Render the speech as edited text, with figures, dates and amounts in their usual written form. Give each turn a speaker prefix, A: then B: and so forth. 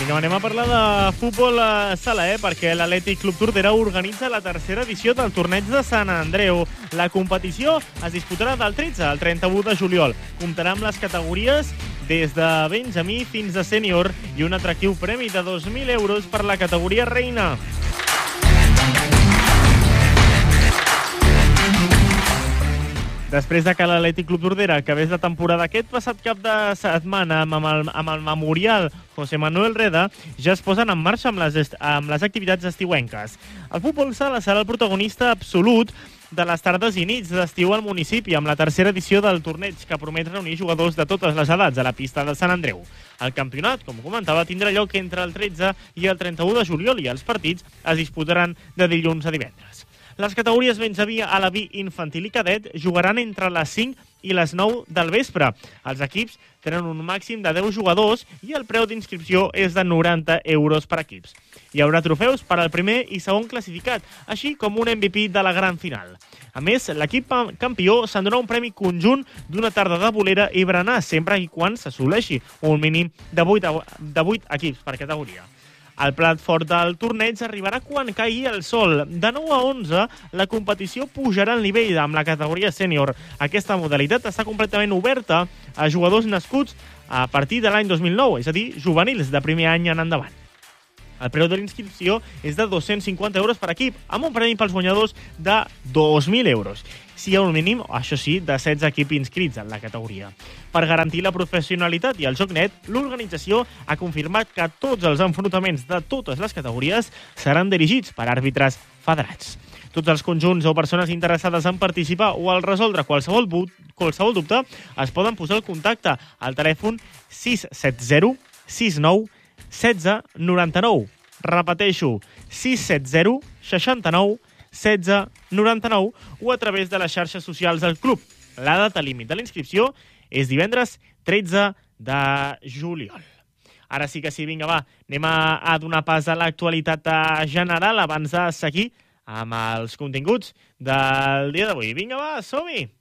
A: Vinga, anem a parlar de futbol sala, perquè l'Atlètic Club Tordera organitza la tercera edició del torneig de Sant Andreu. La competició es disputarà del 13 al 31 de juliol. Comptarà amb les categories des de benjamí fins a sènior i un atractiu premi de 2.000 euros per la categoria reina. Després de que l'Atlètic Club Tordera acabés la temporada aquest passat cap de setmana amb el Memorial José Manuel Reda, ja es posen en marxa amb les activitats estiuenques. El futbol sala serà el protagonista absolut de les tardes i nits d'estiu al municipi, amb la tercera edició del torneig, que promet reunir jugadors de totes les edats a la pista de Sant Andreu. El campionat, com comentava, tindrà lloc entre el 13 i el 31 de juliol i els partits es disputaran de dilluns a divendres. Les categories benjamí, alaví, infantil i cadet jugaran entre les 5 i les 9 del vespre. Els equips tenen un màxim de 10 jugadors i el preu d'inscripció és de 90 euros per equips. Hi haurà trofeus per al primer i segon classificat, així com un MVP de la gran final. A més, l'equip campió s'endurà un premi conjunt d'una tarda de bolera i berenar, sempre i quan s'assoleixi un mínim de 8 equips per categoria. El plat fort del torneig arribarà quan caigui el sol. De 9 a 11, la competició pujarà el nivell amb la categoria sènior. Aquesta modalitat està completament oberta a jugadors nascuts a partir de l'any 2009, és a dir, juvenils de primer any en endavant. El preu de l'inscripció és de 250 euros per equip, amb un premi pels guanyadors de 2.000 euros. Si hi ha un mínim, això sí, de 16 equips inscrits en la categoria. Per garantir la professionalitat i el joc net, l'organització ha confirmat que tots els enfrontaments de totes les categories seran dirigits per àrbitres federats. Tots els conjunts o persones interessades en participar o al resoldre qualsevol dubte es poden posar al contacte al telèfon 670 69 16 99. Repeteixo, 670 69 16 99 o a través de les xarxes socials del club. La data límit de la inscripció és divendres 13 de juliol. Ara sí que sí, vinga, va, anem a donar pas a l'actualitat general abans de seguir amb els continguts del dia d'avui. Vinga, va, som-hi!